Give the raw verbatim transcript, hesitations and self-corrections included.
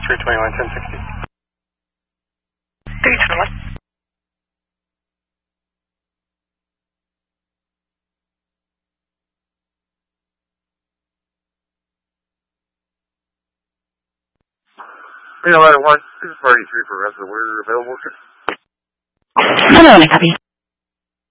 three twenty-one, ten sixty. three twenty-one. Yeah, ladder one, this is thirty-three for resident. We're available, sir. Hello, copy.